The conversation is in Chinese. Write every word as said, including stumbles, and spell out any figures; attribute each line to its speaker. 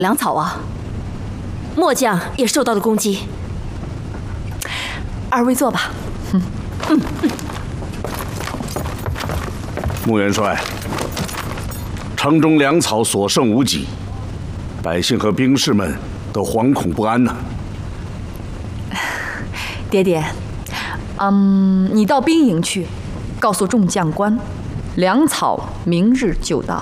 Speaker 1: 粮草啊，末将也受到了攻击。二位坐吧。嗯嗯嗯。
Speaker 2: 穆元帅，城中粮草所剩无几，百姓和兵士们都惶恐不安呐、
Speaker 3: 啊。爹爹，嗯，你到兵营去，告诉众将官，粮草明日就到。